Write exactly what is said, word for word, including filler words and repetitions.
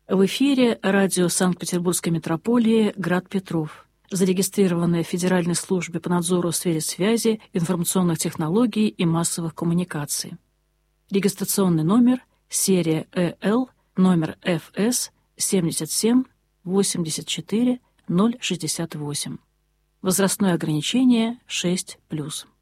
В эфире радио Санкт-Петербургской метрополии «Град Петров», зарегистрированное в Федеральной службе по надзору в сфере связи, информационных технологий и массовых коммуникаций. Регистрационный номер серия ЭЛ, номер эф эс семьдесят семь восемьдесят четыре ноль шестьдесят восемь. Возрастное ограничение шесть плюс.